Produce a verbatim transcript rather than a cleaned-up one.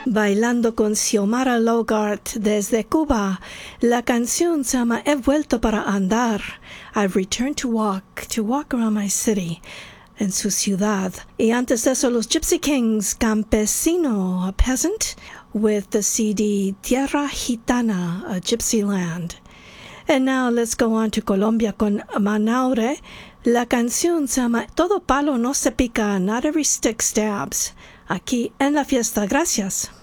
Bailando con Xiomara Logart desde Cuba. La canción se llama He vuelto para andar. I've returned to walk, to walk around my city, en su ciudad. Y antes de eso, los Gypsy Kings, Campesino, a peasant, with the C D Tierra Gitana, a gypsy land. And now let's go on to Colombia con Manaure. La canción se llama Todo palo no se pica, not every stick stabs. Aquí en la fiesta. Gracias.